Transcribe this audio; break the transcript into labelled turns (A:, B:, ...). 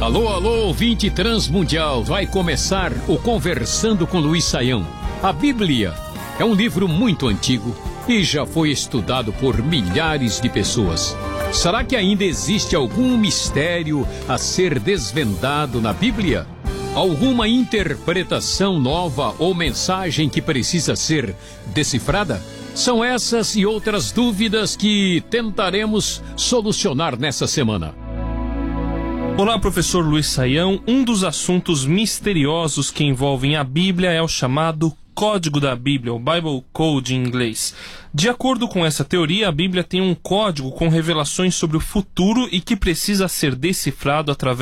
A: Alô, alô, ouvinte transmundial, vai começar o Conversando com Luiz Saião. A Bíblia é um livro muito antigo e já foi estudado por milhares de pessoas. Será que ainda existe algum mistério a ser desvendado na Bíblia? Alguma interpretação nova ou mensagem que precisa ser decifrada? São essas e outras dúvidas que tentaremos solucionar nessa semana.
B: Olá, professor Luiz Saião. Um dos assuntos misteriosos que envolvem a Bíblia é o chamado Código da Bíblia, o Bible Code em inglês. De acordo com essa teoria, a Bíblia tem um código com revelações sobre o futuro e que precisa ser decifrado através